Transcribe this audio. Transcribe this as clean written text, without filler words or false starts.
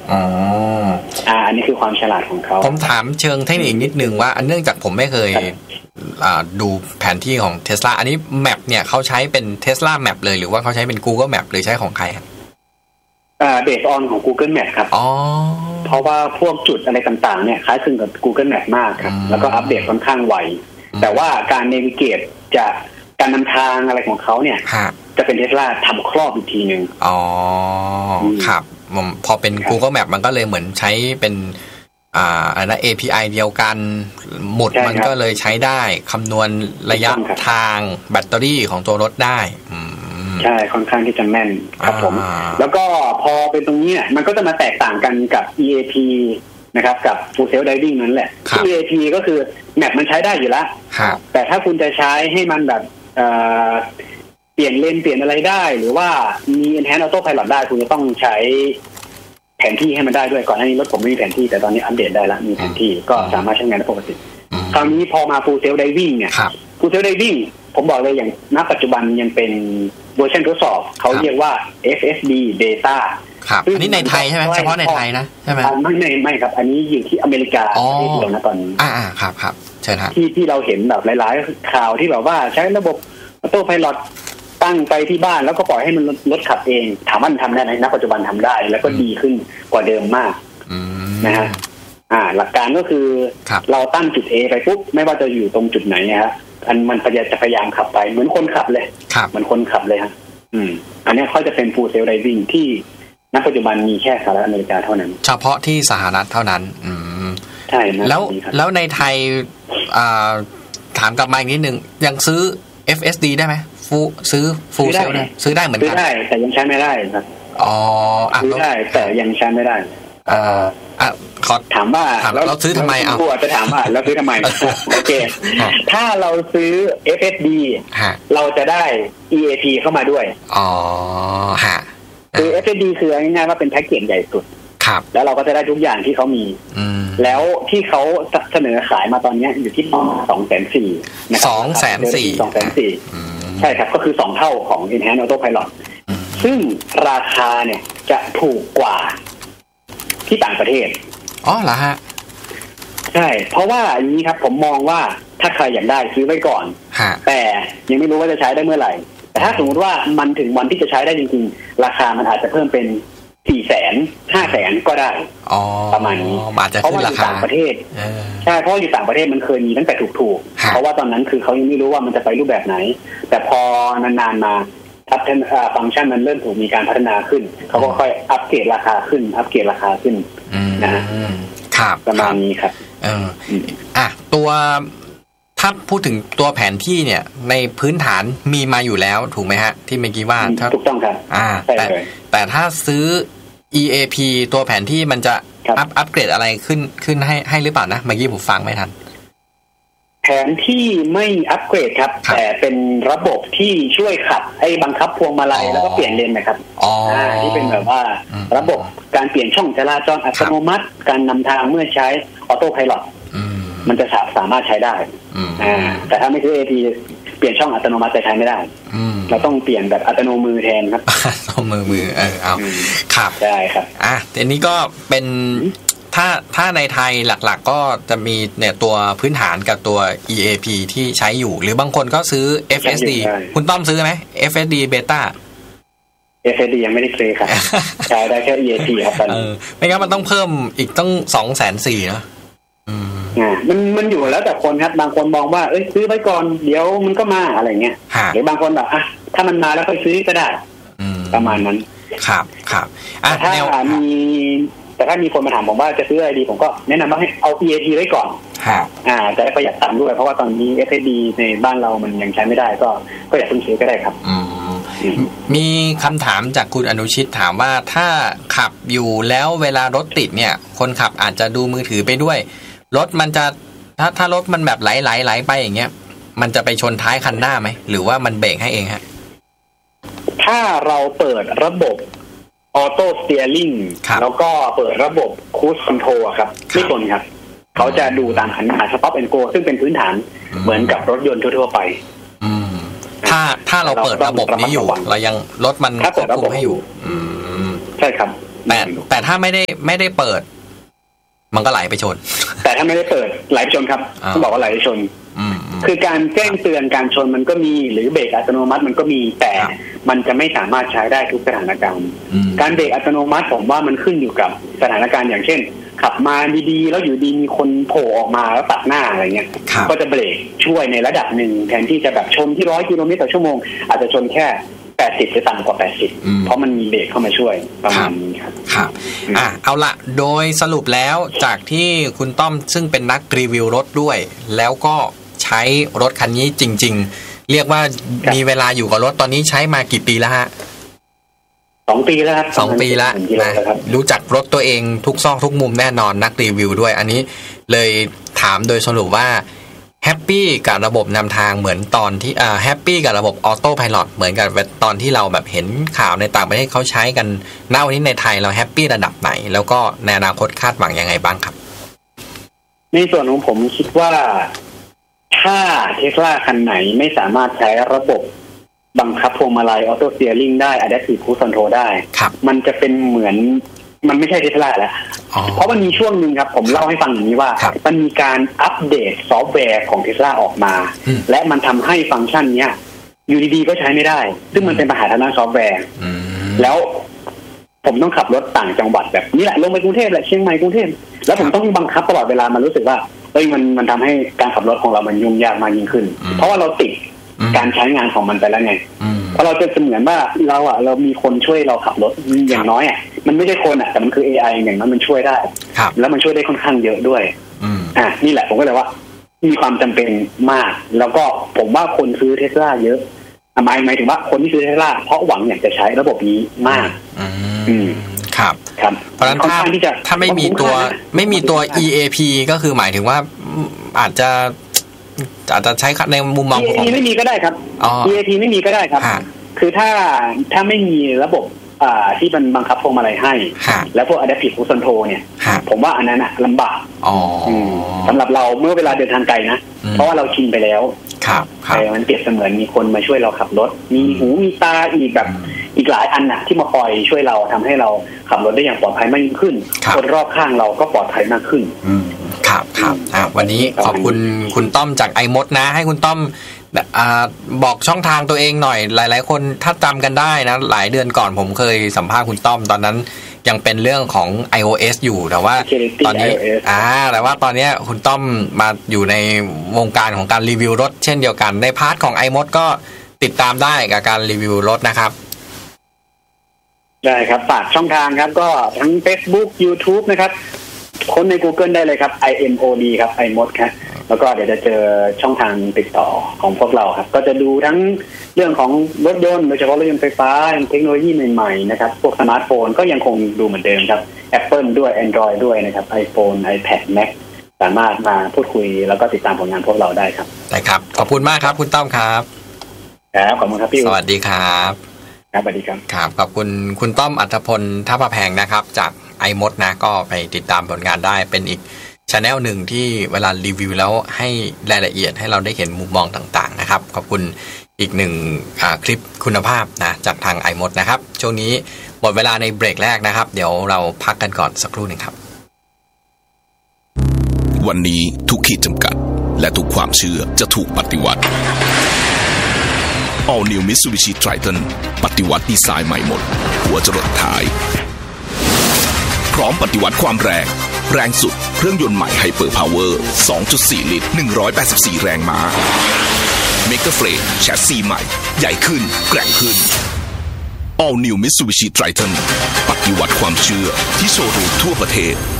อ๋ออันนี้คือความฉลาดของเขาผมถามเชิงเทคนิคนิดนึงว่าเนื่องจากผมไม่เคยดูแผนที่ของ Tesla อันนี้แมปเนี่ยเขาใช้เป็น Tesla Map เลยหรือว่าเขาใช้เป็น Google Map หรือใช้ของใครครับ based on ของ Google Map ครับเพราะว่าพวกจุดอะไรต่างๆเนี่ยคล้ายคลึงกับ Google Map มากครับแล้วก็อัปเดตค่อนข้างไวแต่ว่าการเนวิเกตจะการนำทางอะไรของเขาเนี่ยจะเป็น Tesla ทำครอบอีกทีนึงครับพอเป็น Google Map มันก็เลยเหมือนใช้เป็นAPI เดียวกันหมุดมันก็เลยใช้ได้คำนวณระยะทางแบตเตอรี่ของตัวรถได้ใช่ค่อนข้างที่จะแม่นครับผมแล้วก็พอเป็นตรงนี้มันก็จะมาแตกต่างกันกับ EAP นะครับกับ Full Self Driving นั่นแหละ EAP ก็คือแมปมันใช้ได้อยู่แล้วแต่ถ้าคุณจะใช้ให้มันแบบเปลี่ยนเลนเปลี่ยนอะไรได้หรือว่ามี Enhanced Auto Pilot ได้คุณจะต้องใช้แผนที่ให้มันได้ด้วยก่อนหน้านี้รถผมไม่มีแผนที่แต่ตอนนี้อัปเดตได้แล้วมีแผนที่ก็สามารถใช้งานได้ปกติคราวนี้พอมา Full Self Driving เนี่ย Full Self Driving ผมบอกเลยอย่างณปัจจุบันยังเป็นเวอร์ชันทดสอบเขาเรียกว่า FSD Beta ครับอันนี้ในไทยใช่ไหมเฉพาะในไทยนะใช่ไหมไม่ครับอันนี้อยู่ที่อเมริกาที่เดียวนะตอนนี้ครับเชิญครับที่เราเห็นแบบหลายๆข่าวที่แบบว่าใช้ระบบ Auto Pilot ตั้งไปที่บ้านแล้วก็ปล่อยให้มันรถขับเองถามว่าทำได้ไหมณปัจจุบันทำได้แล้วก็ดีขึ้นกว่าเดิมมากนะฮะหลักการก็คือเราตั้งจุด A ไปปุ๊บไม่ว่าจะอยู่ตรงจุดไหนฮะมันจะพยายามขับไปเหมือนคนขับเลยเหมือนคนขับเลยฮะอันนี้เขาจะเป็น Full Self Driving ที่ณปัจจุบันมีแค่สหรัฐอเมริกาเท่านั้นเฉพาะที่สหรัฐเท่านั้นใช่แล้วในไทยถามกลับมาอีกนิดนึงยังซื้อ FSD ได้ไหมซื้อ Full Self ได้ซื้อได้เหมือนกันซื้อได้แต่ยังใช้ไม่ได้ครับซื้อได้แต่ยังใช้ไม่ได้ขอถามว่าเราซื้อทำไมผู้จะถามว่าเราซื้อทำไมโอเคถ้าเราซื้อ FSD เราจะได้ EAP เข้ามาด้วยคือ FSD คือง่ายๆว่าเป็นแพ็กเกจใหญ่สุดแล้วเราก็จะได้ทุกอย่างที่เขามีแล้วที่เขาเสนอขายมาตอนนี้อยู่ที่240,000นะครับ240,000ใช่ครับก็คือ2เท่าของ Enhanced Auto Pilot ซึ่งราคาเนี่ยจะถูกกว่าที่ต่างประเทศเหรอฮะใช่เพราะว่าอย่างนี้ครับผมมองว่าถ้าใครอยากได้ซื้อไว้ก่อนแต่ยังไม่รู้ว่าจะใช้ได้เมื่อไหร่แต่ถ้าสมมติว่ามันถึงวันที่จะใช้ได้จริงๆราคามันอาจจะเพิ่มเป็น400,000 500,000ก็ได้ประมาณนี้เพราะว่าอยู่ต่างประเทศใช่เพราะอยู่ต่างประเทศมันเคยมีตั้งแต่ถูกๆเพราะว่าตอนนั้นคือเขายังไม่รู้ว่ามันจะไปรูปแบบไหนแต่พอนานๆมาฟังก์ชันมันเริ่มถูกมีการพัฒนาขึ้นเขาก็ค่อยอัปเกรดราคาขึ้นนะครับประมาณนี้ครับตัวถ้าพูดถึงตัวแผนที่เนี่ยในพื้นฐานมีมาอยู่แล้วถูกไหมฮะที่เมื่อกี้ว่าถูกต้องครับแต่ถ้าซื้อ EAP ตัวแผนที่มันจะอัปเกรดอะไรขึ้นให้หรือเปล่านะเมื่อกี้ผมฟังไม่ทันแผนที่ไม่อัปเกรดครับแต่เป็นระบบที่ช่วยขับให้บังคับพวงมาลัยแล้วก็เปลี่ยนเลนนะครับที่เป็นแบบว่าระบบการเปลี่ยนช่องจราจรอัตโนมัติการนำทางเมื่อใช้ออโต้ไพลอตมันจะสามารถใช้ได้แต่ถ้าไม่ใช่ AT เปลี่ยนช่องอัตโนมัติจะใช้ไม่ได้เราต้องเปลี่ยนแบบอัตโนมือแทนครับอัตโนมือเอาครับได้ครับทีนี้ก็เป็นถ้าในไทยหลักๆก็จะมีเนี่ยตัวพื้นฐานกับตัว EAP ที่ใช้อยู่หรือบางคนก็ซื้อ FSD คุณต้อมซื้อไหม FSD Beta FSD ยังไม่ได้ซื้อครับใช้ได้แค่ EAP ครับตอนนี้ไม่งั้นมันต้องเพิ่มอีกต้อง240,000นะมันอยู่แล้วแต่คนครับบางคนมองว่าซื้อไว้ก่อนเดี๋ยวมันก็มาอะไรเงี้ยหรือบางคนแบบถ้ามันมาแล้วค่อยซื้อก็ได้ประมาณนั้นครับแต่ถ้ามีคนมาถามผมว่าจะซื้ออะไรดีผมก็แนะนำว่าให้เอา EAP ไว้ก่อนจะได้ประหยัดตังค์ด้วยเพราะว่าตอนนี้ FSD ในบ้านเรามันยังใช้ไม่ได้ก็อย่าเพิ่งซื้อก็ได้ครับมีคำถามจากคุณอนุชิตถามว่าถ้าขับอยู่แล้วเวลารถติดเนี่ยคนขับอาจจะดูมือถือไปด้วยรถมันจะถ้ารถมันแบบไหลไปอย่างเงี้ยมันจะไปชนท้ายคันหน้าไหมหรือว่ามันเบรกให้เองฮะถ้าเราเปิดระบบออโต้สเตียร์ลิงแล้วก็เปิดระบบครูซคอนโทรลครับไม่กลครับเขาจะดูตามคันหน้าสต็อปแอนด์โกซึ่งเป็นพื้นฐานเหมือนกับรถยนต์ทั่วไปถ้าเราเปิดระบบนี้อยู่เรายังรถมันควบคุมให้อยู่ใช่ครับแต่ถ้าไม่ได้เปิดมันก็ไหลไปชนแต่ถ้าไม่ได้เปิดไหลไปชนครับต้องบอกว่าไหลไปชนคือการแจ้งเตือนการชนมันก็มีหรือเบรกอัตโนมัติมันก็มีแต่มันจะไม่สามารถใช้ได้ทุกสถานการณ์การเบรกอัตโนมัติผมว่ามันขึ้นอยู่กับสถานการณ์อย่างเช่นขับมาดีๆแล้วอยู่ดีมีคนโผล่ออกมาแล้วตัดหน้าอะไรเงี้ยก็จะเบรกช่วยในระดับหนึ่งแทนที่จะแบบชนที่100 กิโลเมตรต่อชั่วโมงอาจจะชนแค่80จะต่ำกว่า80เพราะมันมีเบรกเข้ามาช่วยประมาณนี้ครับครับเอาละโดยสรุปแล้วจากที่คุณต้อมซึ่งเป็นนักรีวิวรถด้วยแล้วก็ใช้รถคันนี้จริงๆเรียกว่ามีเวลาอยู่กับรถตอนนี้ใช้มากี่ปีแล้วฮะ 2 ปีแล้วครับ 2 ปีแล้วนะรู้จักรถตัวเองทุกซอกทุกมุมแน่นอนนักรีวิวด้วยอันนี้เลยถามโดยสรุปว่าแฮปปี้กับระบบนำทางเหมือนตอนที่แฮปปี้กับระบบออโต้ไพลอตเหมือนกับตอนที่เราแบบเห็นข่าวในต่างประเทศเขาใช้กันณวันนี้ในไทยเราแฮปปี้ระดับไหนแล้วก็ในอนาคตคาดหวังยังไงบ้างครับในส่วนของผมคิดว่าถ้า Tesla คันไหนไม่สามารถใช้ระบบบังคับพวงมาลัยออโต้สเตียริ่งได้ Adaptive Cruise Control ได้มันจะเป็นเหมือนมันไม่ใช่ Tesla แล้วเพราะมันมีช่วงนึงครับผมเล่าให้ฟังอย่างนี้ว่ามันมีการอัปเดตซอฟต์แวร์ของ Tesla ออกมาและมันทำให้ฟังก์ชันเนี้ยอยู่ดีๆก็ใช้ไม่ได้ซึ่งมันเป็นปัญหาทางด้านซอฟต์แวร์แล้วผมต้องขับรถต่างจังหวัดแบบนี้แหละลงไปกรุงเทพแหละเชียงใหม่กรุงเทพแล้วผมต้องบังคับตลอดเวลามันรู้สึกว่ามันทำให้การขับรถของเรามันยุ่งยากมากยิ่งขึ้นเพราะว่าเราติดการใช้งานของมันไปแล้วไงเพราะเราจะเสมือนว่าเรามีคนช่วยเราขับรถอย่างน้อยมันไม่ใช่คนแต่มันคือ AI อย่างนั้นมันช่วยได้แล้วมันช่วยได้ค่อนข้างเยอะด้วยนี่แหละผมก็เลยว่ามีความจำเป็นมากแล้วก็ผมว่าคนซื้อ Tesla เยอะหมายถึงว่าคนที่ซื้อ Tesla เพราะหวังอยากจะใช้ระบบนี้มากครับเพราะฉะนั้นถ้าไม่มีตัว EAP ก็คือหมายถึงว่าอาจจะใช้ในมุมมองของ EAP ไม่มีก็ได้ครับ EAP ไม่มีก็ได้ครับคือถ้าไม่มีระบบที่มันบังคับพวงมาลัยให้แล้วพวก Adaptive Cruise Control เนี่ยผมว่าอันนั้นลำบากสำหรับเราเมื่อเวลาเดินทางไกลนะเพราะว่าเราชินไปแล้วแต่มันเปรียบเสมือนมีคนมาช่วยเราขับรถมีหูมีตาอีกหลายอันที่มาคอยช่วยเราทำให้เราขับรถได้อย่างปลอดภัยมากยิ่งขึ้นคนรอบข้างเราก็ปลอดภัยมากขึ้นครับวันนี้ขอบคุณต้อมจากไอมดนะให้คุณต้อมบอกช่องทางตัวเองหน่อยหลายๆคนถ้าจำกันได้นะหลายเดือนก่อนผมเคยสัมภาษณ์คุณต้อมตอนนั้นยังเป็นเรื่องของ iOS อยู่แต่ว่าตอนนี้แต่ว่าตอนนี้คุณต้อมมาอยู่ในวงการของการรีวิวรถเช่นเดียวกันในพาร์ทของไอมดก็ติดตามได้กับการรีวิวรถนะครับได้ครับฝากช่องทางครับก็ทั้ง Facebook YouTube นะครับค้นใน Google ได้เลยครับ IMOD ครับ iMod ครับแล้วก็เดี๋ยวจะเจอช่องทางติดต่อของพวกเราครับก็จะดูทั้งเรื่องของรถยนต์โดยเฉพาะรถยนต์ไฟฟ้าเทคโนโลยีใหม่ๆนะครับพวกสมาร์ทโฟนก็ยังคงดูเหมือนเดิมครับ Apple ด้วย Android ด้วยนะครับ iPhone iPad Mac สามารถมาพูดคุยแล้วก็ติดตามผลงานพวกเราได้ครับได้ครับขอบคุณมากครับคุณต้อมครับครับขอบคุณครับพี่สวัสดีครับครับสวัสดีครับครับขอบคุณคุณต้อมอัฏฐพลท่าพระแพงนะครับจากไอมดนะก็ไปติดตามผลงานได้เป็นอีกchannel หนึ่งที่เวลารีวิวแล้วให้รายละเอียดให้เราได้เห็นมุมมองต่างๆนะครับขอบคุณอีกหนึ่งคลิปคุณภาพนะจากทางไอมดนะครับช่วงนี้หมดเวลาในเบรกแรกนะครับเดี๋ยวเราพักกันก่อนสักครู่หนึ่งครับวันนี้ทุกขีดจำกัดและทุกความเชื่อจะถูกปฏิวัติ All New Mitsubishi Triton ปฏิวัติดีไซน์ใหม่หมดหัวจรดท้ายพร้อมปฏิวัติความแรงสุดเครื่องยนต์ใหม่ Hyper Power 2.4 ลิตร184แรงม้า Mega Frame แชสซีใหม่ใหญ่ขึ้นแกร่งขึ้น All New Mitsubishi Triton ปฏิวัติความเชื่อที่โชว์รูมทั่วประเทศ